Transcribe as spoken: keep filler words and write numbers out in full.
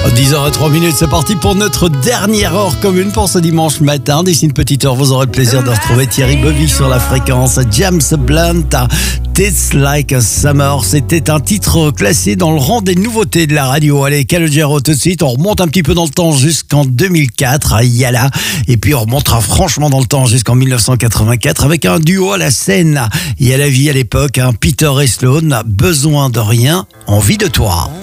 dix heures zéro trois minutes, c'est parti pour notre dernière heure commune pour ce dimanche matin. D'ici une petite heure, vous aurez le plaisir de retrouver Thierry Bovich sur la fréquence. James Blunt, It's Like a Summer. C'était un titre classé dans le rang des nouveautés de la radio. Allez, Calogero tout de suite. On remonte un petit peu dans le temps jusqu'en deux mille quatre à Yala. Et puis on remontera franchement dans le temps jusqu'en mille neuf cent quatre-vingt-quatre avec un duo à la scène. Et à la vie à l'époque, hein, Peter et Sloan, Besoin de rien, envie de toi.